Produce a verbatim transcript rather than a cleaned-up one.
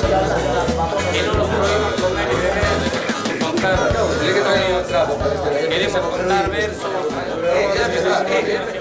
Que no nos prohíban comer y beber, contar. Queremos contar versos.